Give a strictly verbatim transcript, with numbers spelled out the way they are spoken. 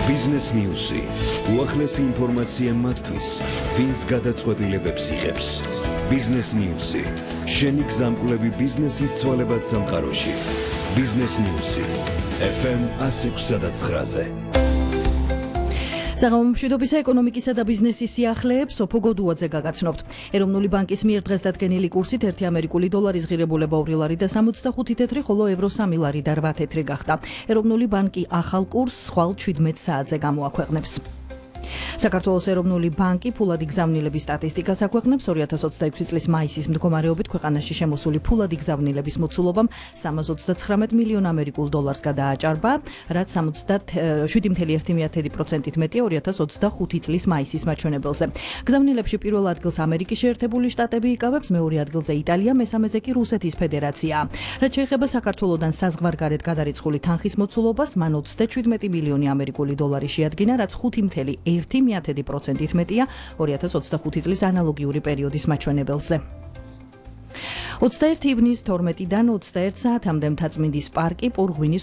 Business News-ი. უახლესი ინფორმაცია მათთვის, ვინც გადაწყვეტილებებს იღებს. Business News-ი. შენი გზამკვლევი ბიზნესის ცვალებად სამყაროში. Business News-ი. ეფ ემ one oh six nine-ზე. საგამომშვიდობისა ეკონომიკისა და ბიზნესის სიახლეებს სოფო გოდუაძე გაგაცნობთ. ეროვნული ბანკის მიერ დღეს დადგენილი კურსით ერთი ამერიკული დოლარის ღირებულება ორი ლარი და სამოცდახუთი თეთრი, ხოლო ევრო სამი ლარი და რვა თეთრი გახდა. ეროვნული ბანკი ახალ კურსს ხვალ შვიდმეტ საათზე გამოაქვეყნებს. საქართველოს ეროვნული ბანკი ფულადი გზავნილების სტატისტიკას აქვეყნებს. ორი ათას ოცდაექვსი წლის მაისის მდგომარეობით ქვეყანაში შემოსული ფულადი გზავნილების მოცულობამ სამას ოცდაცხრამეტ მილიონ ამერიკულ დოლარს გადააჭარბა, რაც შვიდი целых ერთი დесятых პროცენტით მეტია ორი ათას ოცდახუთი წლის მაისის მაჩვენებელზე. გზავნილებში პირველ ადგილს ამერიკის შეერთებული შტატები იკავებს, მეორე ადგილზე იტალია, მესამეზე კი რუსეთის ფედერაცია. რაც შეეხება საქართველოსთან საზღვარგარეთ გადარიცხული თანხის მოცულობას, მან ოცდაშვიდმეტი მილიონი ამერიკული დოლარი შეადგინა, რაც ხუთი целых ერთი დесятых პროცენტით მეტია ორი ათას ოცდახუთი წლის ანალოგიური პერიოდის მაჩვენებელზე. ოცდაერთი ივნისის თორმეტიდან ოცდაერთ საათამდე მთაწმინდის პარკი პურღვინის